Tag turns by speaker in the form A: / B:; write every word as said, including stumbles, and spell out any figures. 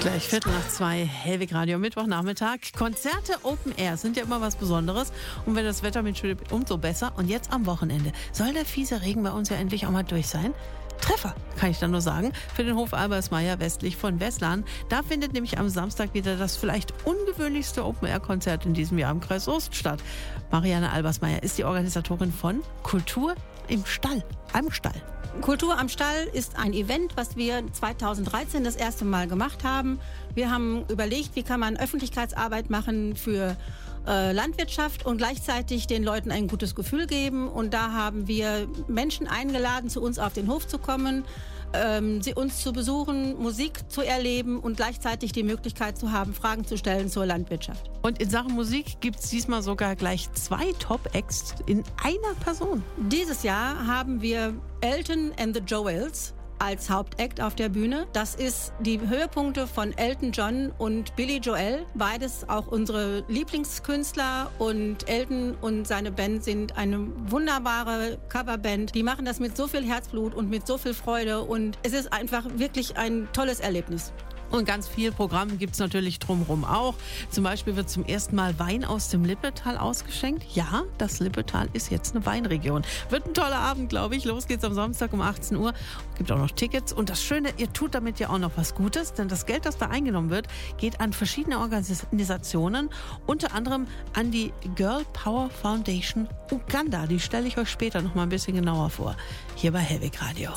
A: Gleich Viertel nach zwei, Hellwig Radio, Mittwochnachmittag. Konzerte Open Air sind ja immer was Besonderes. Und wenn das Wetter mitspielt, umso besser. Und jetzt am Wochenende soll der fiese Regen bei uns ja endlich auch mal durch sein. Treffer, kann ich dann nur sagen, für den Hof Albersmeyer westlich von Westlagen. Da findet nämlich am Samstag wieder das vielleicht ungewöhnlichste Open-Air-Konzert in diesem Jahr im Kreis Ost statt. Marianne Albersmeyer ist die Organisatorin von Kultur im Stall, am Stall.
B: Kultur am Stall ist ein Event, was wir zweitausenddreizehn das erste Mal gemacht haben. Wir haben überlegt, wie kann man Öffentlichkeitsarbeit machen für äh, Landwirtschaft und gleichzeitig den Leuten ein gutes Gefühl geben. Und da haben wir Menschen eingeladen, zu uns auf den Hof zu kommen, ähm, sie uns zu besuchen, Musik zu erleben und gleichzeitig die Möglichkeit zu haben, Fragen zu stellen zur Landwirtschaft.
A: Und in Sachen Musik gibt es diesmal sogar gleich zwei Top-Acts in einer Person.
B: Dieses Jahr haben wir Elton and the Joels als Hauptakt auf der Bühne. Das ist die Höhepunkte von Elton John und Billy Joel. Beides auch unsere Lieblingskünstler. Und Elton und seine Band sind eine wunderbare Coverband. Die machen das mit so viel Herzblut und mit so viel Freude. Und es ist einfach wirklich ein tolles Erlebnis.
A: Und ganz viel Programm gibt's natürlich drumherum auch. Zum Beispiel wird zum ersten Mal Wein aus dem Lippetal ausgeschenkt. Ja, das Lippetal ist jetzt eine Weinregion. Wird ein toller Abend, glaube ich. Los geht's am Samstag um achtzehn Uhr. Gibt auch noch Tickets. Und das Schöne, ihr tut damit ja auch noch was Gutes, denn das Geld, das da eingenommen wird, geht an verschiedene Organisationen, unter anderem an die Girl Power Foundation Uganda. Die stelle ich euch später noch mal ein bisschen genauer vor. Hier bei Hellwig Radio.